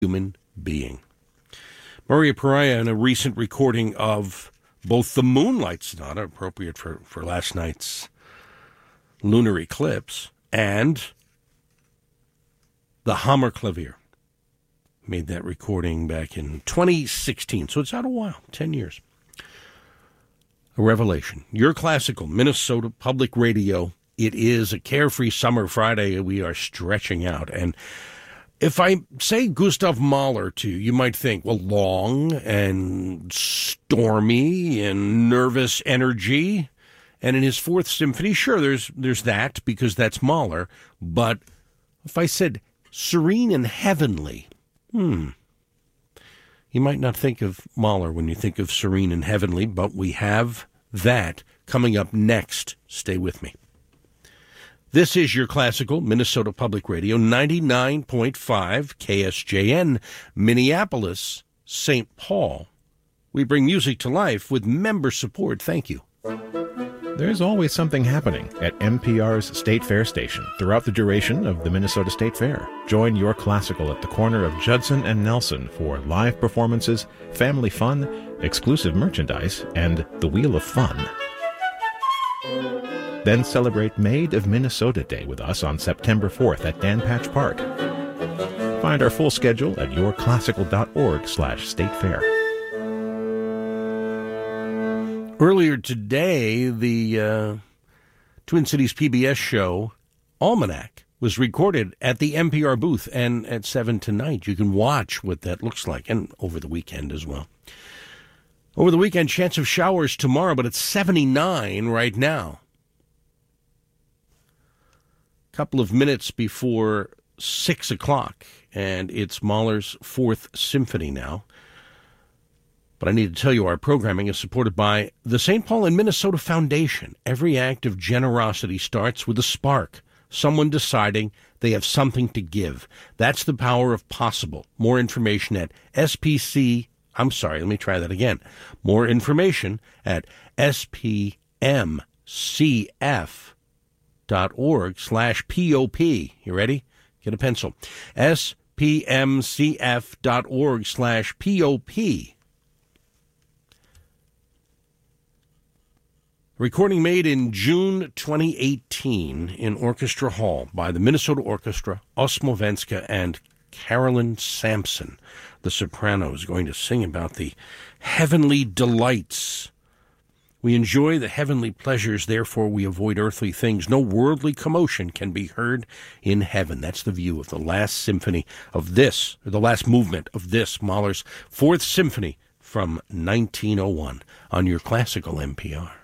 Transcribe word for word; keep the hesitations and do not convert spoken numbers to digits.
human being. Maria Pariah, in a recent recording of both the Moonlight Sonata, appropriate for, for last night's lunar eclipse, and the Hammerklavier, made that recording back in twenty sixteen, so it's out a while, ten years. A revelation. Your Classical, Minnesota Public Radio. It is a carefree summer Friday. We are stretching out. And if I say Gustav Mahler to you, you might think, well, long and stormy and nervous energy. And in his Fourth Symphony, sure, there's there's that, because that's Mahler. But if I said serene and heavenly, hmm, you might not think of Mahler when you think of serene and heavenly, but we have that coming up next. Stay with me. This is Your Classical, Minnesota Public Radio, ninety-nine point five K S J N, Minneapolis, Saint Paul. We bring music to life with member support. Thank you. There's always something happening at M P R's State Fair station throughout the duration of the Minnesota State Fair. Join Your Classical at the corner of Judson and Nelson for live performances, family fun, exclusive merchandise, and the Wheel of Fun. Then celebrate Made of Minnesota Day with us on September fourth at Dan Patch Park. Find our full schedule at yourclassical.org slash state fair. Earlier today, the uh, Twin Cities P B S show, Almanac, was recorded at the M P R booth, and at seven tonight you can watch what that looks like, and over the weekend as well. Over the weekend, chance of showers tomorrow, but it's seventy-nine right now. Couple of minutes before six o'clock, and it's Mahler's Fourth Symphony now. But I need to tell you, our programming is supported by the Saint Paul and Minnesota Foundation. Every act of generosity starts with a spark, someone deciding they have something to give. That's the power of possible. More information at S P C, I'm sorry, let me try that again. More information at S P M C F dot org slash P O P. You ready? Get a pencil. S P M C F dot org slash P O P. Recording made in June twenty eighteen in Orchestra Hall by the Minnesota Orchestra, Osmovenska, and Carolyn Sampson. The soprano is going to sing about the heavenly delights. We enjoy the heavenly pleasures, therefore we avoid earthly things. No worldly commotion can be heard in heaven. That's the view of the last symphony of this, or the last movement of this, Mahler's Fourth Symphony from nineteen oh one on Your Classical M P R.